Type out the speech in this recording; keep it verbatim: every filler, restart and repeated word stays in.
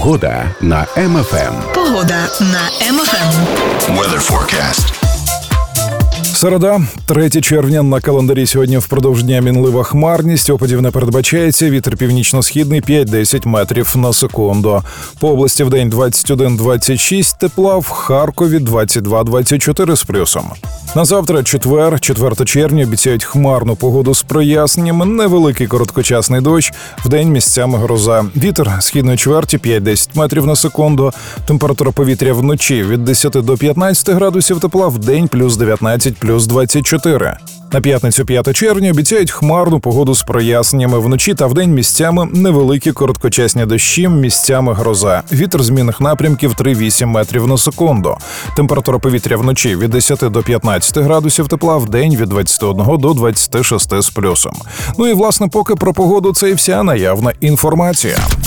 Погода на Ем Еф Ем. Погода на Ем Еф Ем. Weather forecast. Середа, третє червня, на календарі сьогодні впродовж дня мінлива хмарність, опадів не передбачається, вітер північно-східний п'ять-десять метрів на секунду. По області вдень двадцять один - двадцять шість тепла, в Харкові двадцять два - двадцять чотири з плюсом. На завтра, четвер, четверте червня, обіцяють хмарну погоду з проясненнями, невеликий короткочасний дощ, вдень місцями гроза. Вітер східної чверті п'ять-десять метрів на секунду, температура повітря вночі від десяти до п'ятнадцяти градусів тепла, вдень плюс дев'ятнадцять, плюс двадцять чотири. На п'ятницю, п'яте червня, обіцяють хмарну погоду з проясненнями, вночі та вдень місцями невеликі короткочасні дощі, місцями гроза. Вітер змінних напрямків три-вісім метрів на секунду. Температура повітря вночі від десяти до п'ятнадцяти градусів тепла, вдень від двадцяти одного до двадцяти шести з плюсом. Ну і, власне, поки про погоду це і вся наявна інформація.